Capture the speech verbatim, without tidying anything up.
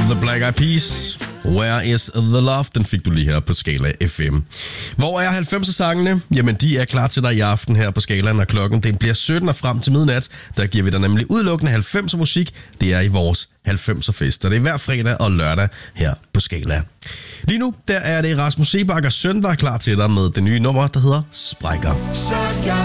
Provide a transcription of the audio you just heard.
The Black Eyed Peas. Where is the love? Den fik du lige her på Skala F M. Hvor er halvfemser-sangene? Jamen, de er klar til dig i aften her på Skalaen, og klokken den bliver sytten og frem til midnat. Der giver vi dig nemlig udelukkende halvfemser musik. Det er i vores halvfemser-fest, og det er hver fredag og lørdag her på Skala. Lige nu, der er det Rasmus Seebach og Søn, der er klar til dig med det nye nummer, der hedder Sprækker.